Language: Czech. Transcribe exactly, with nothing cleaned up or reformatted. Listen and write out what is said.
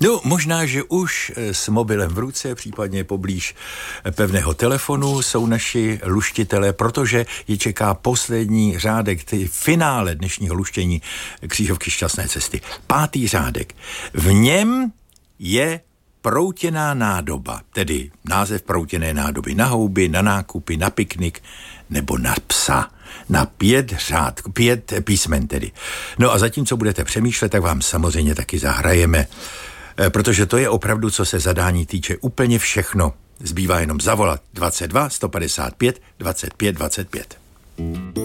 No, možná, že už s mobilem v ruce, případně poblíž pevného telefonu jsou naši luštitelé, protože je čeká poslední řádek, ty finále dnešního luštění křížovky Šťastné cesty. Pátý řádek. V něm je proutěná nádoba, tedy název proutěné nádoby na houby, na nákupy, na piknik nebo na psa. Na pět řád, pět písmen tedy. No a zatímco budete přemýšlet, tak vám samozřejmě taky zahrajeme, protože to je opravdu, co se zadání týče, úplně všechno. Zbývá jenom zavolat dvacet dva sto padesát pět dvacet pět dvacet pět.